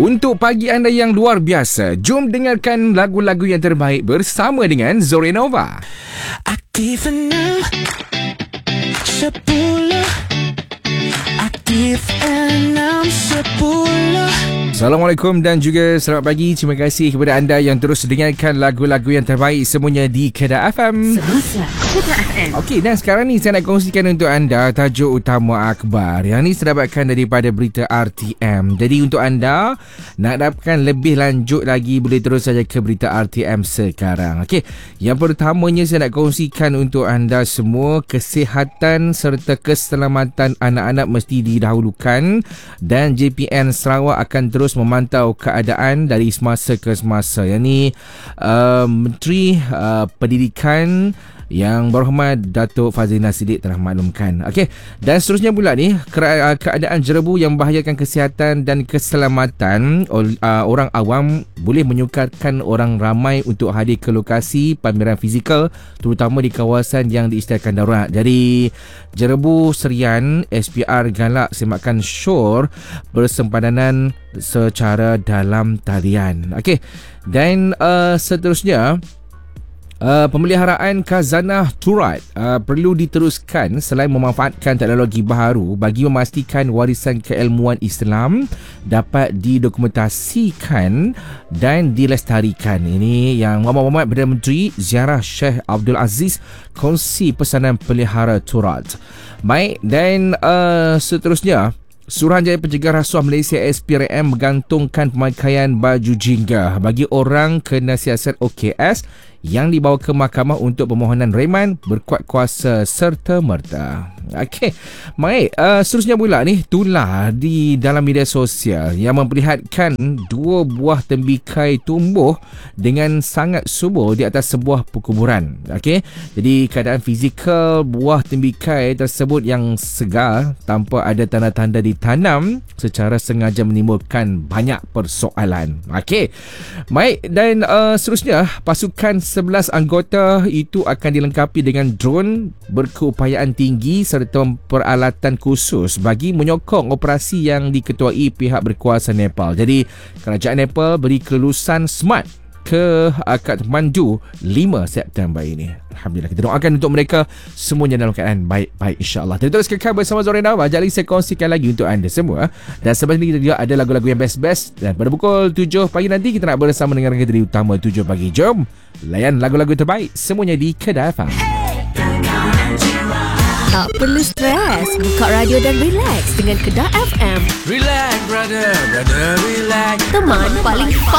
Untuk pagi anda yang luar biasa, jom dengarkan lagu-lagu yang terbaik bersama dengan Zorenova. Aktif 6 10 Aktif 6 10. Assalamualaikum dan juga selamat pagi. Terima kasih kepada anda yang terus dengarkan lagu-lagu yang terbaik semuanya di Kedah FM. Semasa Kedah FM. Okey, dan sekarang ni saya nak kongsikan untuk anda tajuk utama akhbar. Yang ni saya dapatkan daripada berita RTM. Jadi untuk anda nak dapatkan lebih lanjut lagi, boleh terus saja ke berita RTM sekarang. Okey, yang pertamanya saya nak kongsikan untuk anda semua, kesihatan serta keselamatan anak-anak mesti didahulukan dan JPN Sarawak akan terus memantau keadaan dari semasa ke semasa. Yang ni Menteri Pendidikan yang berhormat Datuk Fazlina Siddiq telah maklumkan. Okey, dan seterusnya pula ni, keadaan jerebu yang membahayakan kesihatan dan keselamatan orang awam boleh menyukarkan orang ramai untuk hadir ke lokasi pameran fizikal, terutama di kawasan yang diisytiharkan darurat. Jadi jerebu serian SPR galak semakan syur bersempadanan secara dalam talian. Okey, dan seterusnya, pemeliharaan khazanah Turat perlu diteruskan selain memanfaatkan teknologi baharu bagi memastikan warisan keilmuan Islam dapat didokumentasikan dan dilestarikan. Ini yang Muhammad Perdana Menteri ziarah Sheikh Abdul Aziz kongsi pesanan pelihara Turat. Baik, dan seterusnya, Suruhanjaya Pencegah Rasuah Malaysia SPRM menggantungkan pemakaian baju jingga bagi orang kena siasat OKS yang dibawa ke mahkamah untuk permohonan reman berkuat kuasa serta-merta. Okey, baik, seterusnya pula ni, tular di dalam media sosial yang memperlihatkan dua buah tembikai tumbuh dengan sangat subur di atas sebuah perkuburan. Okey, jadi keadaan fizikal buah tembikai tersebut yang segar tanpa ada tanda-tanda ditanam secara sengaja menimbulkan banyak persoalan. Okey, baik, dan seterusnya, pasukan 11 anggota itu akan dilengkapi dengan drone berkeupayaan tinggi serta peralatan khusus bagi menyokong operasi yang diketuai pihak berkuasa Nepal. Jadi kerajaan Nepal beri kelulusan smart ke Kathmandu 5 September ini. Alhamdulillah, kita doakan untuk mereka semuanya dalam keadaan baik-baik, insyaAllah. Terus kekal bersama Zorenova. Jadi saya kongsikan lagi untuk anda semua. Dan sebab ini kita juga ada lagu-lagu yang best-best. Dan pada pukul 7 pagi nanti kita nak bersama dengan kita di Utama 7 pagi. Jom layan lagu-lagu terbaik semuanya di Kedah FM. Tak perlu stres, buka radio dan relax dengan Kedah FM. Relax brother, relax. Teman paling fun